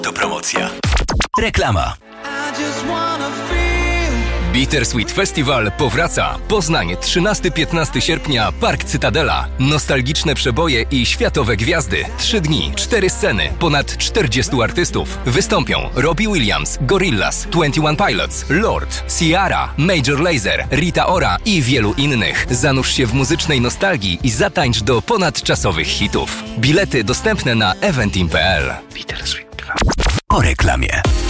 To promocja. Reklama. Bittersweet Festival powraca. Poznań, 13-15 sierpnia, Park Cytadela. Nostalgiczne przeboje i światowe gwiazdy. 3 dni, 4 sceny, ponad 40 artystów. Wystąpią Robbie Williams, Gorillaz, 21 Pilots, Lord, Ciara, Major Lazer, Rita Ora i wielu innych. Zanurz się w muzycznej nostalgii i zatańcz do ponadczasowych hitów. Bilety dostępne na eventim.pl. Bittersweet 2. O reklamie.